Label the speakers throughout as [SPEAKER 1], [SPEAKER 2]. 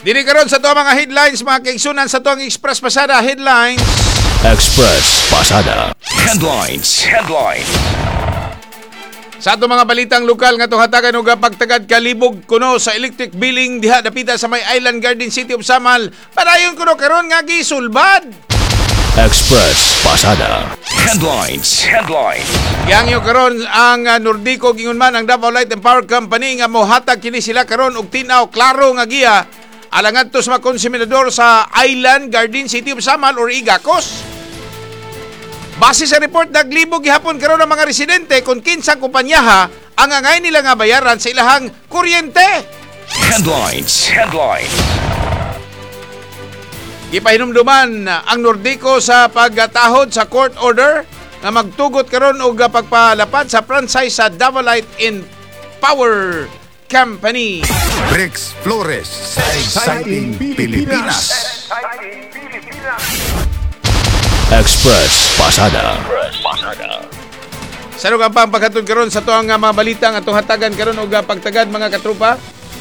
[SPEAKER 1] Dili karon sa tuwa mga headlines, mga kaigsunan sa tuwang Express Pasada headlines.
[SPEAKER 2] Express Pasada.
[SPEAKER 3] Headlines.
[SPEAKER 1] Sa ato mga balitang lokal nga hatagan og pagtagad kalibog kuno sa electric billing diha dapita sa may Island Garden City of Samal. Padayon kuno karon nga gisulbad.
[SPEAKER 2] Express Pasada.
[SPEAKER 3] Headlines.
[SPEAKER 1] Gangyo karon ang Nordico gingon man ang Davao Light and Power Company nga mohatag kini sila karon og tinaw klaro nga giya alang adto sa mga konsumador sa Island Garden City of Samal or Igacos. Base sa report, naglibog gihapon karon ang mga residente kung kinsang kumpanyaha ang angay nila nga bayaran sa ilahang kuryente.
[SPEAKER 3] Headlines.
[SPEAKER 1] Gipahinumduman ang Nordico sa paggatahod sa court order nga magtugot karon og pagpalapad sa franchise sa Davao Light and Power Company.
[SPEAKER 4] Rex Flores sa Exciting Pilipinas.
[SPEAKER 2] Express Pasada.
[SPEAKER 1] Sa lugar pa ang paghatod karon sa tuang mga balita nga atong hatagan karon og pagtagad mga katrupa.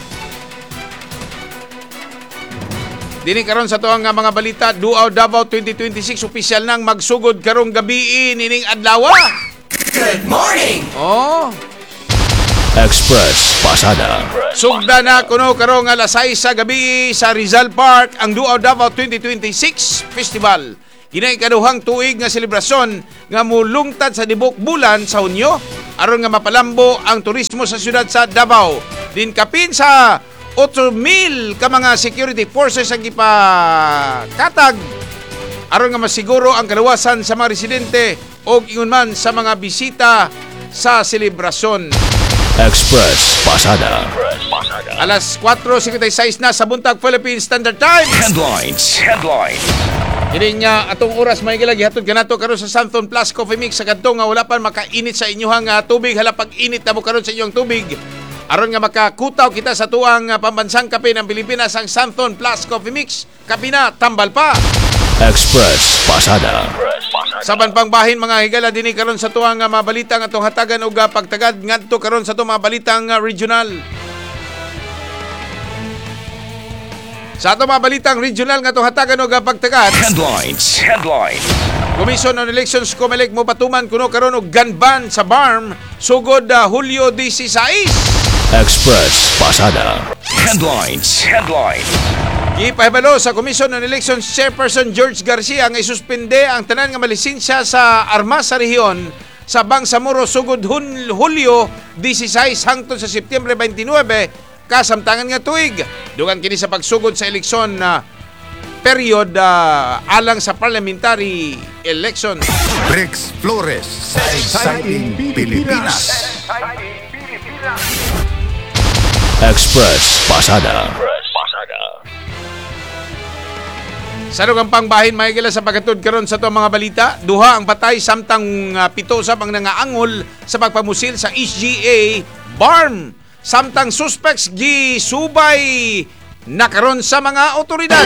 [SPEAKER 1] Dini karon sa tuang mga balita, Duaw Davao 2026 opisyal nang magsugod karong gabi ining adlaw.
[SPEAKER 3] Good morning.
[SPEAKER 1] Oh,
[SPEAKER 2] Express Pasada.
[SPEAKER 1] sugda na kuno karong alas 6 sa gabi sa Rizal Park ang Duaw Davao 2026 Festival. Kinay kaduhang tuig nga selebrasyon nga mulungtad sa dibok bulan sa Hunyo aron nga mapalambo ang turismo sa siyudad sa Davao. Din kapin sa 8,000 ka mga security forces ang ipakatag aron nga masiguro ang kalawasan sa mga residente o ingon man sa mga bisita sa selebrasyon.
[SPEAKER 2] Express Pasada.
[SPEAKER 1] Alas 4:56 na sa buntag Philippine Standard Time.
[SPEAKER 3] Headlines.
[SPEAKER 1] Kini nga atong oras may gihatod kanato karon sa Santhon Plus Coffee Mix sa kadto nga wala pa makainit sa inyohang tubig hala pag init na mo karon sa inyong tubig aron nga makakutaw kita sa tuang pambansang kape ng Pilipinas ang Santhon Plus Coffee Mix. Kape na tambal pa.
[SPEAKER 2] Express Pasada.
[SPEAKER 1] Saban pang bahin mga higala dinhi karon sa tuang mga balita nga atong hatagan og pagtagad ngadto karon sa tuang mga balitang regional. Sa ato mga balitang regional nga itong hatagan o pagtagad.
[SPEAKER 3] Headlines.
[SPEAKER 1] Commission on Elections Comelec mo patuman kuno karon og gun ban sa BARM sugod Hulyo 16.
[SPEAKER 2] Express Pasada.
[SPEAKER 3] Headlines.
[SPEAKER 1] Gipahibalo sa Commission on Elections Chairperson George Garcia nga isuspende ang tanan nga malisensya sa armas sa rehiyon sa Bangsamoro sugod Hulyo 16 hangtod sa Setyembre 29 kasamtangan nga tuig. Dugan kini sa pagsugod sa eleksyon na period alang sa parliamentary election.
[SPEAKER 4] Rex Flores sa Exciting Pilipinas.
[SPEAKER 2] Express Pasada.
[SPEAKER 1] Sa lugang pangbahin mahigala sa pagkatod karon sa itong mga balita, duha ang patay samtang pito sa pang nangaangol sa pagpamusil sa SGA BARM. Samtang suspects gisubay na karon sa mga otoridad.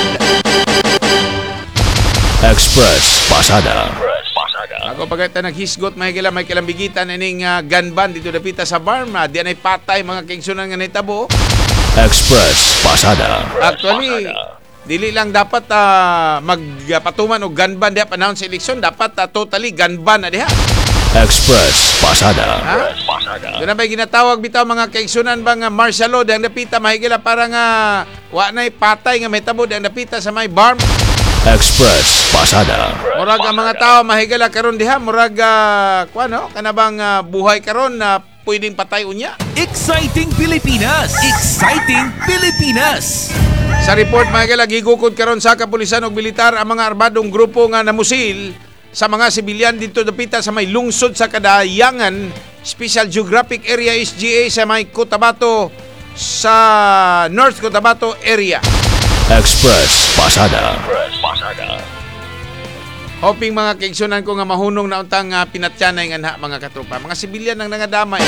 [SPEAKER 2] Express Pasada.
[SPEAKER 1] Ako pagkata naghisgot mahigala may kalambigitan ining gun ban dito dapita sa BARM. Di anay patay mga kingsunan nga naitabo.
[SPEAKER 2] Express Pasada.
[SPEAKER 1] Actually, dili lang dapat magpatuman o gun ban diha panahon sa eleksyon, dapat totally gun ban na diha.
[SPEAKER 2] Express Pasada.
[SPEAKER 1] Doon na ba'y ginatawag bitaw mga kaigsunan ba nga martial law dahil napita mahigila para nga wa na'y patay nga may tabo dahil napita sa may BARM.
[SPEAKER 2] Express Pasada.
[SPEAKER 1] Murag ang mga tao mahigala karon diha, murag kanabang buhay karon na pwedeng patay unya.
[SPEAKER 3] Exciting Pilipinas.
[SPEAKER 1] Sa report mahigala gigukod karon sa kapulisan ug militar ang mga armadong grupo nga namusil sa mga sibilyan dito dapita sa may lungsod sa Kadayangan Special Geographic Area SGA sa may Cotabato sa North Cotabato area.
[SPEAKER 2] Express Pasada.
[SPEAKER 1] Hoping mga kaigsunan ko nga mahunong na untang pinatyanay nga mga katropa. Mga sibilyan ang nangadamay.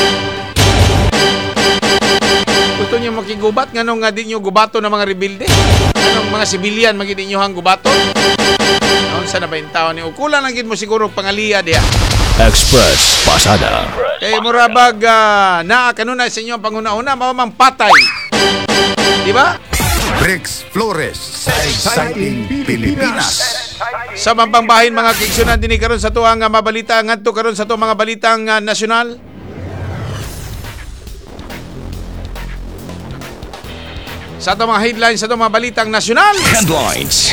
[SPEAKER 1] Gusto niyo makigubat nganong nga di niyo gubato ng mga rebelde? Anong mga sibilyan magid inyohang gubato? Noon sa nabaintaw ni ukulan lang gid mo siguro pangaliya diha.
[SPEAKER 2] Express Pasada.
[SPEAKER 1] Kay murabag naa kanunay sa inyo ang panguna-una mao mang patay. Di ba?
[SPEAKER 4] Rex Flores, Exciting Pilipinas.
[SPEAKER 1] Sa mapangbahin mga kaigsunan dinhi karon sa tuang mabalita ngadto karon sa tuang mga balitang nasyonal. Sa tuang mga headlines sa tuang mga balitang nasyonal.
[SPEAKER 3] Headlines.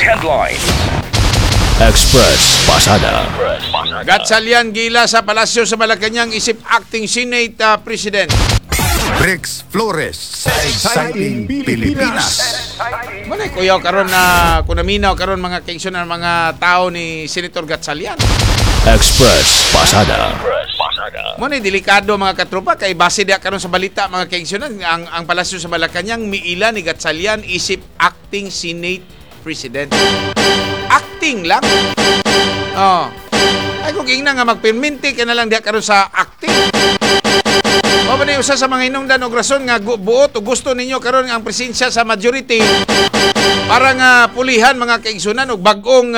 [SPEAKER 2] Express Pasada.
[SPEAKER 1] Gatchalian gila sa palasyo sa Malacañang isip acting Senate President.
[SPEAKER 4] Rex Flores, Exciting Pilipinas.
[SPEAKER 1] Manay kuyaw karon na kunaminaw karon mga kaigsunan mga tao ni Senator Gatchalian.
[SPEAKER 2] Express Pasada.
[SPEAKER 1] Mo ni delikado mga katropa kay base dia karon sa balita mga kaigsunan ang palasyo sa Malacañang miila ni Gatchalian isip acting Senate President. Acting lang. Oh. Ay kung ingna nga magperminti ka na lang dia karon sa acting. Mao ba ni usa sa mga hinungdan og rason nga buot o gusto ninyo karon ang presensya sa majority para nga pulihan mga kaigsunan og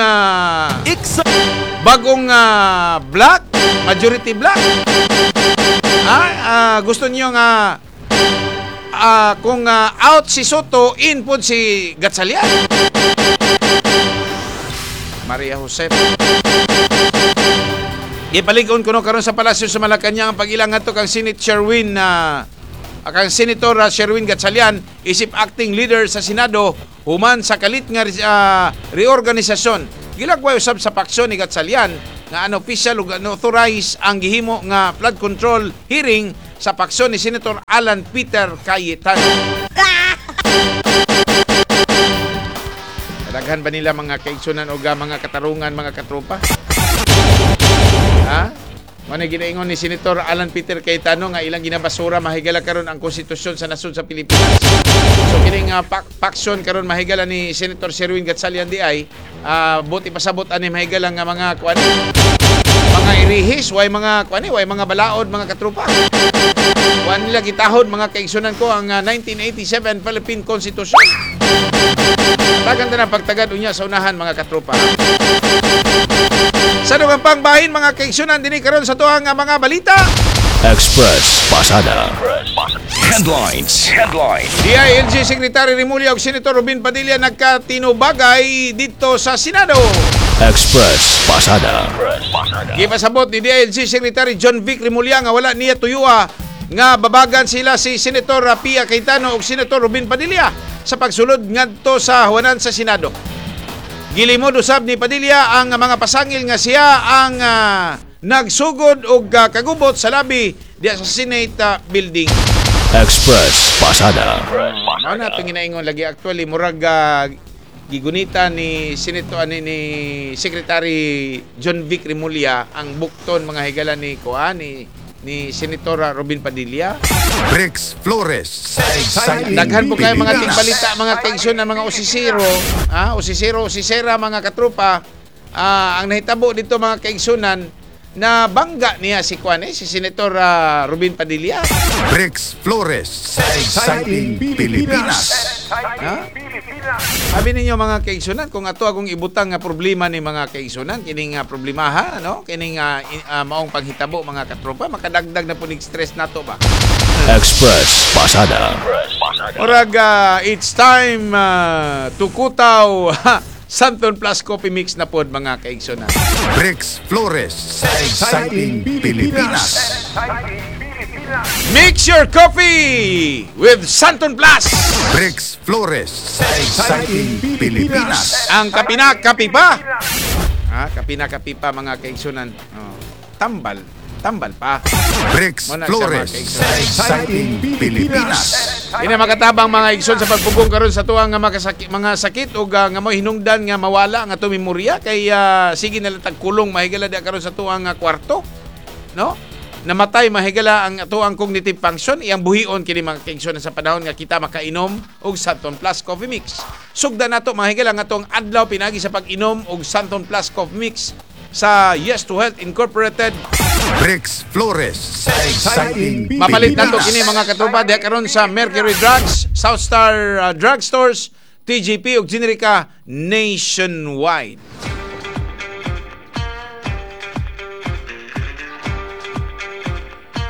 [SPEAKER 1] bagong black, majority black. Gusto niyo nga kung out si Soto, in po si Gatchalian. Maria Josep. Ipaligon ko no karon sa palasyo sa Malacañang ang pagilang ato kang Senate Sherwin kang Senator Sherwin Gatchalian isip acting leader sa Senado human sa kalit nga reorganisasyon. Gilagway usab sa paksyon ni Gatchalian nga official ug authorize ang gihimo nga flood control hearing sa paksyon ni Senator Alan Peter Cayetano. Kadaghan ba nila mga kaigsunan o mga katarungan, mga katropa? Ha? Mano ginaingon ni Senator Alan Peter Cayetano nga ilang ginabasura mahigala karon ang konstitusyon sa nasod sa Pilipinas. So kining paksyon karon mahigala ni Senator Sherwin Gatchalian di ay buti pasabot ani mahigala nga mga kuan mga irihis way mga kuan way mga balaod mga katropa. Kuan nila gitahod mga kaigsunan ko ang 1987 Philippine Constitution. Tagan na pagtagad unya sa unahan mga katropa. Sa dugang pangbahin mga kaigsunan dinhi karon sa tuang mga balita.
[SPEAKER 2] Express Pasada.
[SPEAKER 3] Headlines.
[SPEAKER 1] DILG Secretary Remulla ug Senator Robin Padilla nagkatinubagay dito sa Senado.
[SPEAKER 2] Express Pasada.
[SPEAKER 1] Gipasabot ni DILG Secretary John Vic Remulla nga wala niya tuyuha nga babagan sila si Senator Pia Cayetano ug Senator Robin Padilla sa pagsulod ngadto sa huwanan sa Senado. Gilimod usab ni Padilla ang mga pasangil nga siya ang nagsugod og kagubot sa labi diya sa Senate building.
[SPEAKER 2] Express Pasada.
[SPEAKER 1] Mao na itong ginaingon lagi actually murag gigunita ni Senator ni Secretary John Vic Remulla ang bukton mga higala ni ni Senator Robin Padilla.
[SPEAKER 4] Rex Flores, Exciting
[SPEAKER 1] Daghan po kayo mga
[SPEAKER 4] Pilipinas.
[SPEAKER 1] tingbalita, mga kaigsunan, mga usisera, mga katropa. Ang nahitabo dito mga kaigsunan na bangga niya si Senator Robin Padilla.
[SPEAKER 4] Rex Flores, Exciting Pilipinas.
[SPEAKER 1] Sabi ninyo mga kaigsunan, kung ato akong ibutang nga problema ni mga kaigsunan, kining problemaha, no? Kining maong paghitabo mga katropa, makadagdag na punig stress nato ba?
[SPEAKER 2] Express Pasada.
[SPEAKER 1] Orag, it's time to kutaw Santon Plus Coffee Mix na pod mga kaigsunan.
[SPEAKER 4] Rex Flores, Exciting Pilipinas.
[SPEAKER 1] Mix your coffee with Santon Plus.
[SPEAKER 4] Rex Flores, Exciting Pilipinas.
[SPEAKER 1] Ang kapina-kapi pa. Kapina-kapi pa mga kaigsunan. Tambal pa.
[SPEAKER 4] Rex
[SPEAKER 1] Muna siya,
[SPEAKER 4] Flores,
[SPEAKER 1] mga kaigsunan.
[SPEAKER 4] Exciting Pilipinas.
[SPEAKER 1] Ini makatabang mga igsoon sa pagpugong karon sa tuang mga sakit o nga mo hinungdan nga mawala nga to memorya kay sige na latag kulong mahigala di karon sa tuang kwarto, no? Namatay mahigala ang tuang cognitive function iyang buhion kini mga kaigsoon sa panahon nga kita makainom og Santon Plus Coffee Mix. Sugdan nato mahigala nga tong adlaw pinagi sa pag-inom og Santon Plus Coffee Mix sa Yes to Health Incorporated.
[SPEAKER 4] Rex Flores, Exciting Pilipinas.
[SPEAKER 1] Mapalit nato kini mga katropa diha karon sa Mercury Drugs, South Star Drugstores, TGP ug Generica nationwide.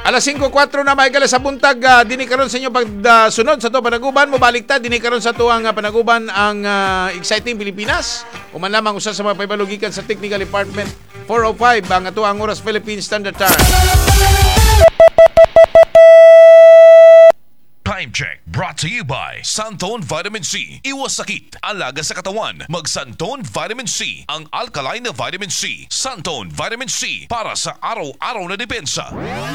[SPEAKER 1] Alas 5:04 na may sa buntag, dini karon sa inyo pagsunod sa to panaguban mo baliktad dini karon sa tuang panaguban ang Exciting Pilipinas. Uman lamang usa sa mga paybalugikan sa Technical Department 4:05 ang atuang oras Philippine Standard Time.
[SPEAKER 3] Time check brought to you by Santone Vitamin C. Iwas sakit, alaga sa katawan. Mag Santone Vitamin C, ang alkaline na vitamin C. Santone Vitamin C para sa araw-araw na depensa.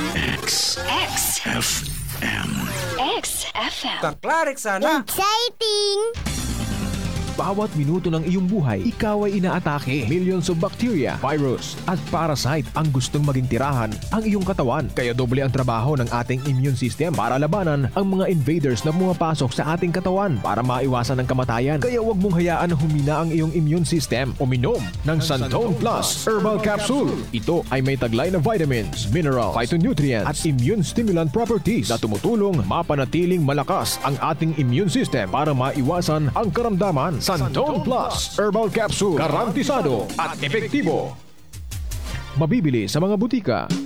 [SPEAKER 5] XFM.
[SPEAKER 6] Kaklarik sana.
[SPEAKER 5] Exciting!
[SPEAKER 7] Bawat minuto ng iyong buhay, ikaw ay inaatake. Millions of bacteria, virus, at parasite ang gustong maging tirahan ang iyong katawan. Kaya doble ang trabaho ng ating immune system para labanan ang mga invaders na pumapasok sa ating katawan para maiwasan ang kamatayan. Kaya huwag mong hayaan na humina ang iyong immune system. Uminom ng Santone Plus Herbal Capsule. Ito ay may taglay na vitamins, minerals, phytonutrients, at immune stimulant properties na tumutulong mapanatiling malakas ang ating immune system para maiwasan ang karamdaman. Santone Plus Herbal Capsule, garantisado at epektibo. Mabibili sa mga butika.